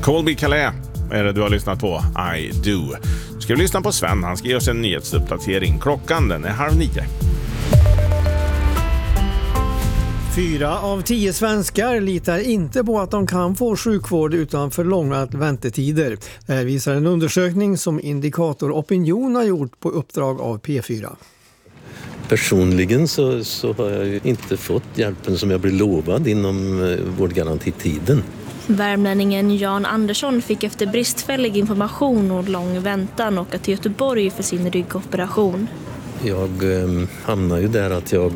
Colby Calais är det du har lyssnat på. I do. Nu ska vi lyssna på Sven. Han ska ge oss en nyhetsuppdatering. Klockan den är 8:30. 4 av 10 svenskar litar inte på att de kan få sjukvård utan för långa väntetider. Det här visar en undersökning som Indikator Opinion har gjort på uppdrag av P4. Personligen så har jag ju inte fått hjälpen som jag blev lovad inom vårdgarantitiden. Värmlänningen Jan Andersson fick efter bristfällig information och lång väntan åka till Göteborg för sin ryggoperation. Jag hamnade ju där att jag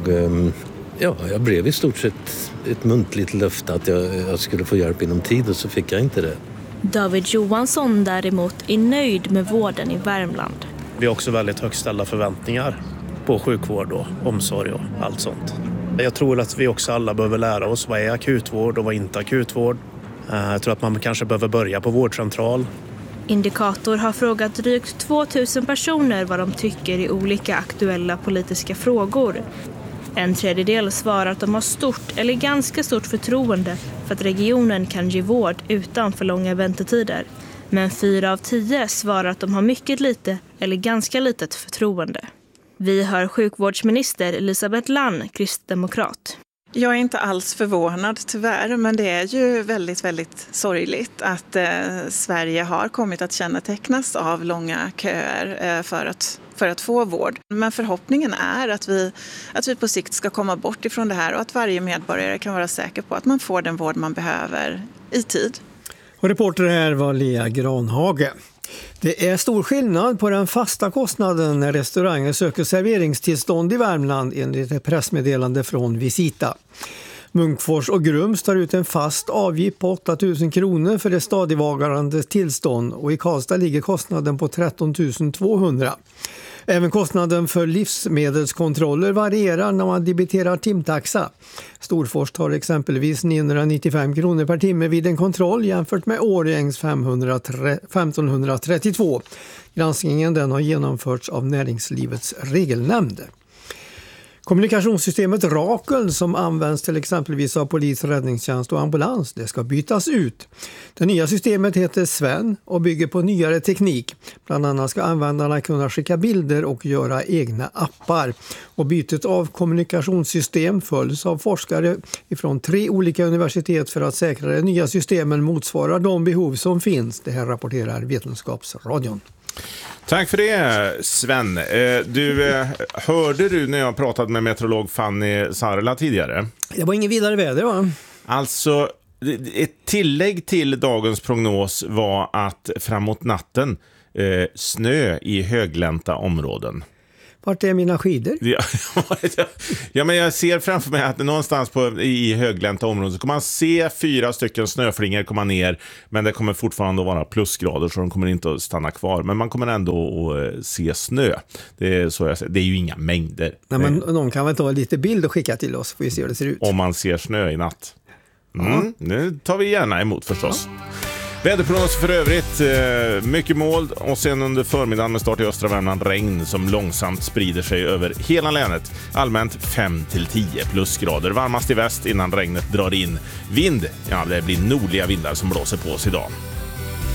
blev i stort sett ett muntligt löfte att jag skulle få hjälp inom tid och så fick jag inte det. David Johansson däremot är nöjd med vården i Värmland. Vi har också väldigt högt ställda förväntningar på sjukvård och omsorg och allt sånt. Jag tror att vi också alla behöver lära oss vad är akutvård och vad är inte akutvård. Jag tror att man kanske behöver börja på vårdcentral. Indikator har frågat drygt 2000 personer vad de tycker i olika aktuella politiska frågor. 1/3 svarar att de har stort eller ganska stort förtroende för att regionen kan ge vård utan för långa väntetider. Men 4 av 10 svarar att de har mycket lite eller ganska litet förtroende. Vi hör sjukvårdsminister Elisabeth Lann, kristdemokrat. Jag är inte alls förvånad tyvärr, men det är ju väldigt, väldigt sorgligt att Sverige har kommit att kännetecknas av långa köer för att få vård. Men förhoppningen är att vi på sikt ska komma bort ifrån det här och att varje medborgare kan vara säker på att man får den vård man behöver i tid. Och reporter här var Lea Granhage. Det är stor skillnad på den fasta kostnaden när restauranger söker serveringstillstånd i Värmland enligt ett pressmeddelande från Visita. Munkfors och Grums tar ut en fast avgift på 8 000 kronor för det stadigvarande tillstånd och i Karlstad ligger kostnaden på 13 200. Även kostnaden för livsmedelskontroller varierar när man debiterar timtaxa. Storfors tar exempelvis 995 kronor per timme vid en kontroll jämfört med Årjängs 1532. Granskningen den har genomförts av Näringslivets regelnämnd. Kommunikationssystemet Rakel som används till exempelvis av polis, räddningstjänst och ambulans, det ska bytas ut. Det nya systemet heter Sven och bygger på nyare teknik. Bland annat ska användarna kunna skicka bilder och göra egna appar. Och bytet av kommunikationssystem följs av forskare från 3 olika universitet för att säkra de nya systemen motsvarar de behov som finns. Det här rapporterar Vetenskapsradion. Tack för det, Sven. Hörde du när jag pratade med meteorolog Fanny Sarla tidigare? Det var ingen vidare väder, va? Alltså, ett tillägg till dagens prognos var att framåt natten snö i höglänta områden. Vart är mina skidor? Ja, men jag ser framför mig att någonstans i höglänta områden så kommer man se 4 stycken snöflingor komma ner, men det kommer fortfarande att vara plusgrader så de kommer inte att stanna kvar, men man kommer ändå att se snö. Det är så jag säger. Det är ju inga mängder. Nej, men någon kan väl ta lite bild och skicka till oss, får vi se hur det ser ut. Om man ser snö i natt. Nu tar vi gärna emot förstås. Väderprognos för övrigt, mycket moln och sen under förmiddagen med start i östra Värmland regn som långsamt sprider sig över hela länet. Allmänt 5-10 plusgrader, varmast i väst innan regnet drar in. Vind, ja det blir nordliga vindar som blåser på oss idag.